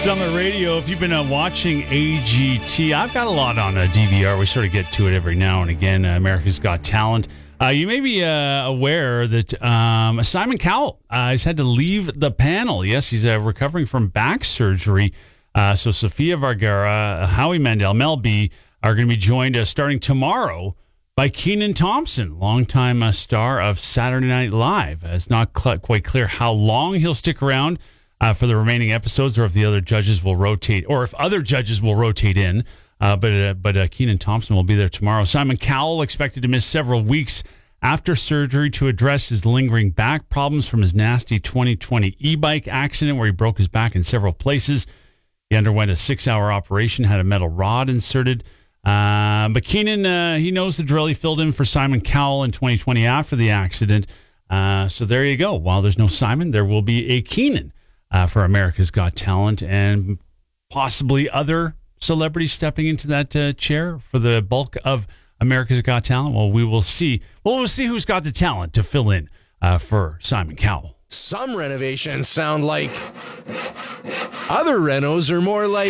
Summit Radio. If you've been watching AGT, I've got a lot on DVR. We sort of get to it every now and again. America's Got Talent. You may be aware that Simon Cowell has had to leave the panel. Yes, he's recovering from back surgery. So Sofia Vergara, Howie Mandel, Mel B are going to be joined starting tomorrow by Kenan Thompson, longtime star of Saturday Night Live. It's not quite clear how long he'll stick around for the remaining episodes, or if the other judges will rotate, or if other judges will rotate in. But Kenan Thompson will be there tomorrow. Simon Cowell expected to miss several weeks after surgery to address his lingering back problems from his nasty 2020 e-bike accident where he broke his back in several places. He underwent a 6-hour operation, had a metal rod inserted. But Kenan, he knows the drill. He filled in for Simon Cowell in 2020 after the accident. So there you go. While there's no Simon, there will be a Kenan for America's Got Talent, and possibly other celebrities stepping into that chair for the bulk of America's Got Talent. Well, we will see. Well, we'll see who's got the talent to fill in for Simon Cowell. Some renovations sound like other renos are more like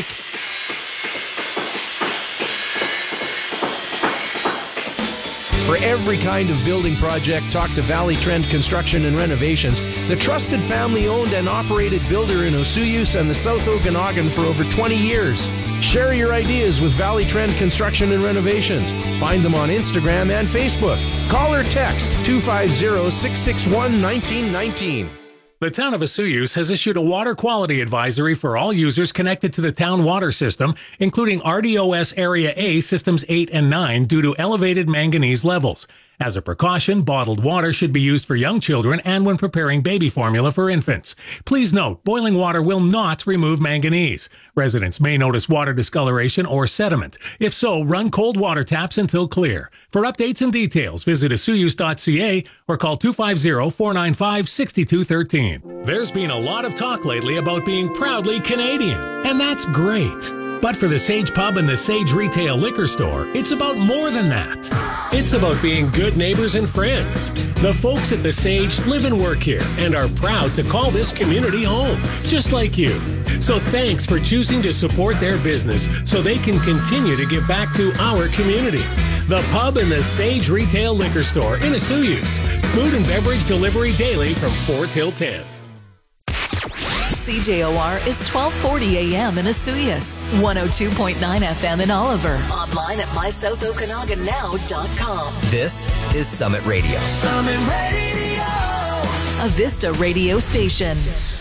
for every kind of building project. Talk to Valley Trend Construction and Renovations, the trusted family-owned and operated builder in Osoyoos and the South Okanagan for over 20 years. Share your ideas with Valley Trend Construction and Renovations. Find them on Instagram and Facebook. Call or text 250-661-1919. The town of Osoyoos has issued a water quality advisory for all users connected to the town water system, including RDOS Area A Systems 8 and 9, due to elevated manganese levels. As a precaution, bottled water should be used for young children and when preparing baby formula for infants. Please note, boiling water will not remove manganese. Residents may notice water discoloration or sediment. If so, run cold water taps until clear. For updates and details, visit osoyoos.ca or call 250-495-6213. There's been a lot of talk lately about being proudly Canadian, and that's great. But for the Sage Pub and the Sage Retail Liquor Store, it's about more than that. It's about being good neighbors and friends. The folks at the Sage live and work here and are proud to call this community home, just like you. So thanks for choosing to support their business so they can continue to give back to our community. The Pub and the Sage Retail Liquor Store in Osoyoos. Food and beverage delivery daily from 4 till 10. CJOR is 1240 AM in Osoyoos, 102.9 FM in Oliver. Online at mysouthokanaganow.com. This is Summit Radio. Summit Radio, a Vista radio station.